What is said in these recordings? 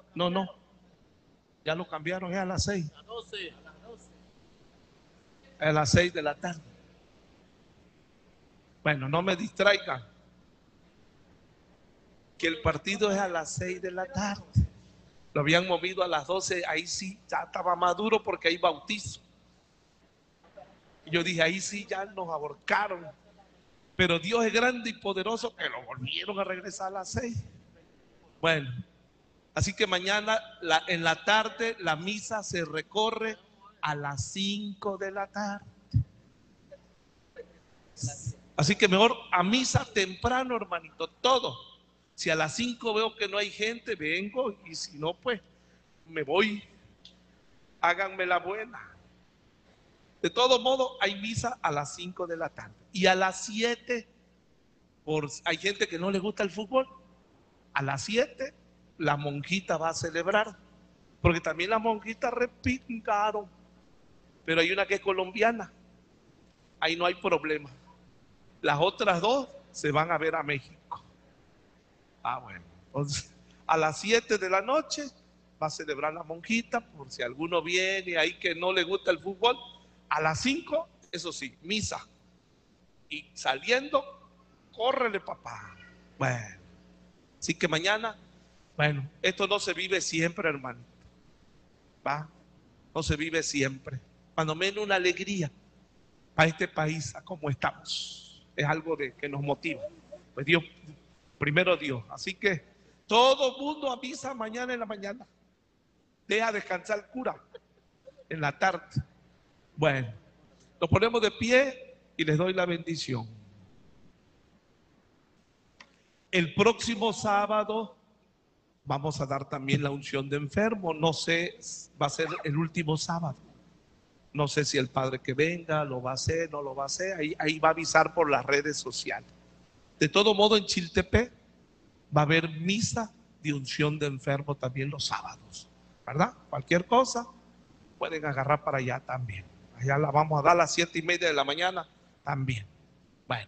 No, ya lo cambiaron, es a las 6. A las 6 de la tarde. Bueno, no me distraigan. Que el partido es a las 6 de la tarde. Lo habían movido a las 12, ahí sí, ya estaba maduro porque hay bautizo. Y yo dije, ahí sí ya nos ahorcaron. Pero Dios es grande y poderoso que lo volvieron a regresar a las 6. Bueno, así que mañana en la tarde la misa se recorre a las 5 de la tarde. Así que mejor a misa temprano, hermanito, todo. Si a las 5 veo que no hay gente, vengo, y si no, pues me voy. Háganme la buena. De todo modo, hay misa a las 5 de la tarde. Y a las 7, hay gente que no le gusta el fútbol, a las 7 la monjita va a celebrar. Porque también las monjitas repingaron. Pero hay una que es colombiana. Ahí no hay problema. Las otras dos se van a ver a México. Bueno. Entonces, a las 7 de la noche va a celebrar la monjita, por si alguno viene ahí que no le gusta el fútbol. A las 5, eso sí, misa. Y saliendo, córrele, papá. Bueno, así que mañana, bueno, esto no se vive siempre, hermano. ¿Va? No se vive siempre. Cuando menos una alegría para este país, a como estamos. Es algo que nos motiva. Pues Dios, primero Dios. Así que todo mundo a misa mañana en la mañana. Deja descansar el cura en la tarde. Bueno, nos ponemos de pie y les doy la bendición. El próximo sábado vamos a dar también la unción de enfermo. No sé, va a ser el último sábado. No sé si el padre que venga lo va a hacer, no lo va a hacer. Ahí va a avisar por las redes sociales. De todo modo, en Chiltepec va a haber misa de unción de enfermo también los sábados, ¿verdad? Cualquier cosa pueden agarrar para allá también. Allá la vamos a dar a las 7:30 de la mañana también. Bueno,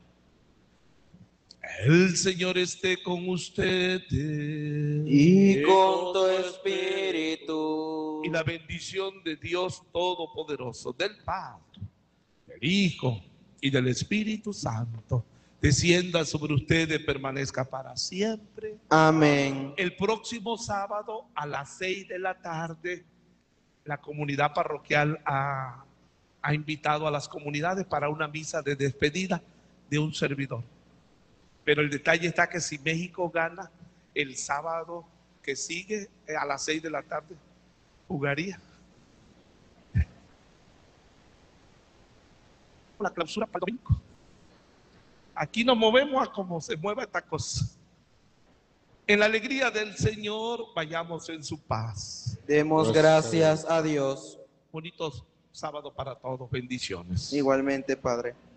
el Señor esté con ustedes y con tu espíritu. Y la bendición de Dios Todopoderoso, del Padre, del Hijo y del Espíritu Santo descienda sobre ustedes, permanezca para siempre. Amén. El próximo sábado a las 6 de la tarde, la comunidad parroquial ha invitado a las comunidades para una misa de despedida de un servidor. Pero el detalle está que si México gana, el sábado que sigue a las 6 de la tarde jugaría. La clausura para el domingo. Aquí nos movemos a cómo se mueva esta cosa. En la alegría del Señor, vayamos en su paz. Demos gracias a Dios. Bonitos sábados para todos. Bendiciones. Igualmente, Padre.